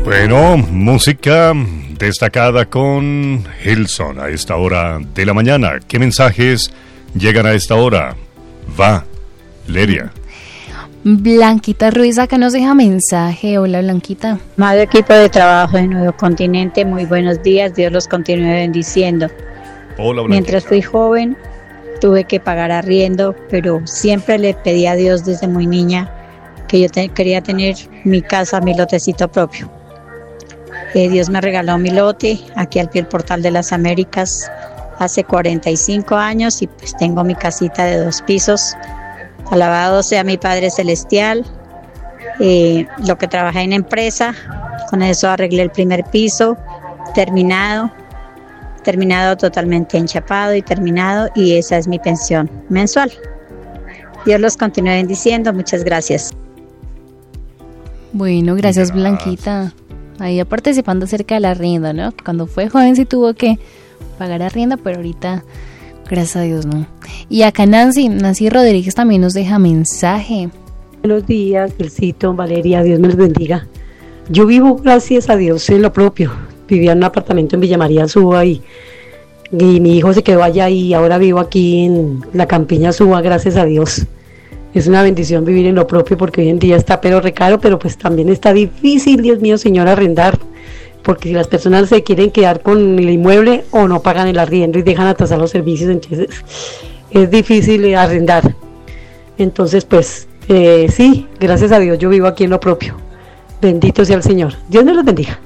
Bueno, música destacada con Hilson a esta hora de la mañana. ¿Qué mensajes llegan a esta hora? Va, Leria. Blanquita Ruiz acá nos deja mensaje. Hola, Blanquita. Amado equipo de trabajo de Nuevo Continente, muy buenos días, Dios los continúe bendiciendo. Hola, Blanquita. Mientras fui joven, tuve que pagar arriendo, pero siempre le pedí a Dios desde muy niña que yo quería tener mi casa, mi lotecito propio. Dios me regaló mi lote aquí al pie del Portal de las Américas hace 45 años y pues tengo mi casita de 2 pisos. Alabado sea mi Padre Celestial. Lo que trabajé en empresa, con eso arreglé el primer piso, terminado totalmente enchapado y terminado, y esa es mi pensión mensual. Dios los continúe bendiciendo, muchas gracias. Bueno, gracias Blanquita. Ahí participando acerca del arriendo, ¿no? Cuando fue joven sí tuvo que pagar arriendo, pero ahorita, gracias a Dios, no. Y acá Nancy Rodríguez también nos deja mensaje. Buenos días, Elcito, Valeria, Dios me los bendiga. Yo vivo, gracias a Dios, en lo propio. Vivía en un apartamento en Villa María Suba y mi hijo se quedó allá y ahora vivo aquí en la Campiña Suba, gracias a Dios. Es una bendición vivir en lo propio porque hoy en día está pero recaro, pero pues también está difícil, Dios mío, Señor, arrendar. Porque si las personas se quieren quedar con el inmueble o no pagan el arriendo y dejan atrasar los servicios, entonces es difícil arrendar. Entonces pues sí, gracias a Dios yo vivo aquí en lo propio. Bendito sea el Señor. Dios me los bendiga.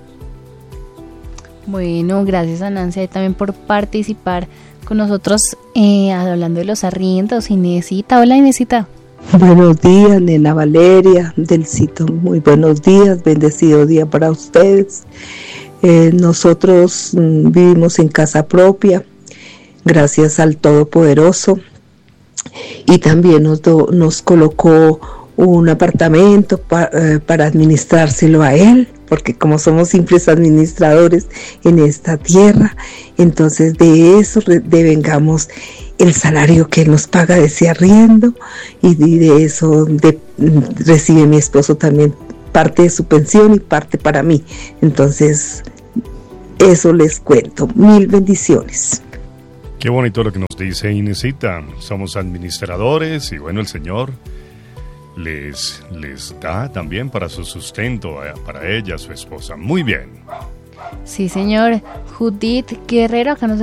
Bueno, gracias a Nancy también por participar con nosotros hablando de los arriendos. Inesita, hola Inesita. Buenos días, nena Valeria, Delcito, muy buenos días, bendecido día para ustedes. Nosotros vivimos en casa propia, gracias al Todopoderoso, y también nos colocó un apartamento para administrárselo a Él, porque como somos simples administradores en esta tierra, entonces de eso devengamos el salario que Él nos paga de ese arriendo, y de eso recibe mi esposo también parte de su pensión y parte para mí. Entonces eso les cuento. 1000 bendiciones. Qué bonito lo que nos dice Inesita. Somos administradores y bueno, el Señor les da también para su sustento, para ella, su esposa. Muy bien. Sí, señor. Judith Guerrero acá nos